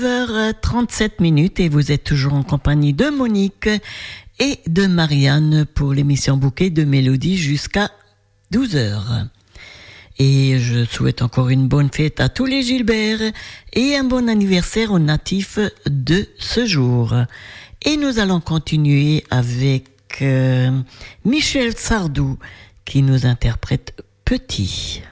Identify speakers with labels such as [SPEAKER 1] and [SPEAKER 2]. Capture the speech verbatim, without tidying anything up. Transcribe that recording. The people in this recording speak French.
[SPEAKER 1] neuf heures trente-sept minutes et vous êtes toujours en compagnie de Monique et de Marianne pour l'émission Bouquet de Mélodie jusqu'à douze heures. Et je souhaite encore une bonne fête à tous les Gilbert et un bon anniversaire aux natifs de ce jour. Et nous allons continuer avec euh, Michel Sardou qui nous interprète Petit.